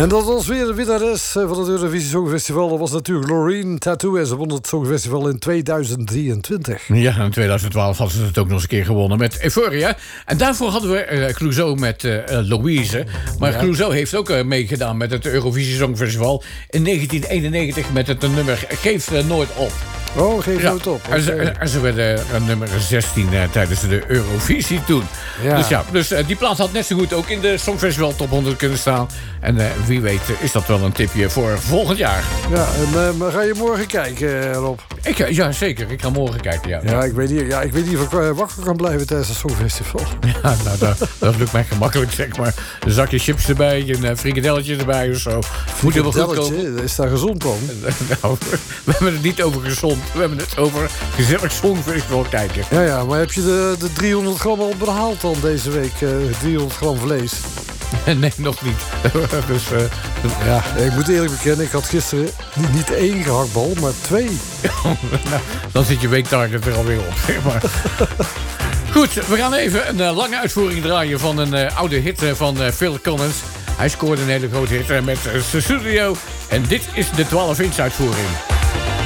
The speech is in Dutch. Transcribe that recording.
En dat was weer de winnares van het Eurovisie Songfestival. Dat was natuurlijk Loreen Tattoo. En ze won het Songfestival in 2023. Ja, in 2012 hadden ze het ook nog eens een keer gewonnen met Euphoria. En daarvoor hadden we Clouseau met Louise. Maar Clouseau heeft ook meegedaan met het Eurovisie Songfestival in 1991 met het nummer Geef nooit op. Oh, geef nooit op. Okay. En ze werden nummer 16 tijdens de Eurovisie toen. Ja. Dus die plaat had net zo goed ook in de Songfestival Top 100 kunnen staan. En wie weet is dat wel een tipje voor volgend jaar. Ja, en ga je morgen kijken, Rob? Ja, zeker. Ik ga morgen kijken, Ja, ik weet niet of ik wakker kan blijven tijdens het Songfestival. Ja, nou, dat lukt mij gemakkelijk, zeg maar. Een zakje chips erbij, een frikadelletje erbij of zo. Moet er wel goed komen. Is daar gezond dan? Nou, we hebben het niet over gezond. We hebben het over gezellig Songfestival kijken. Ja, maar heb je de 300 gram al behaald dan deze week? 300 gram vlees? Nee, nog niet. Dus, ja, ik moet eerlijk bekennen, ik had gisteren niet 1 gehaktbal, maar 2. Nou, dan zit je weektarget er alweer op, zeg maar. Goed, we gaan even een lange uitvoering draaien van een oude hit van Phil Collins. Hij scoorde een hele grote hit met Sussudio. En dit is de 12-inch uitvoering.